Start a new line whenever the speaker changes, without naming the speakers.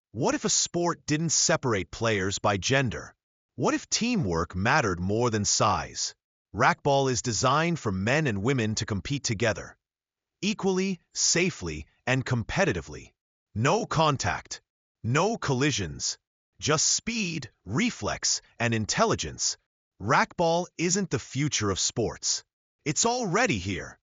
What if a sport didn't separate players by gender? What if teamwork mattered more than size? Racquetball is designed for men and women to compete together, equally, safely, and competitively. No contact, no collisions, just speed, reflex, and intelligence. Racquetball isn't the future of sports. It's already here.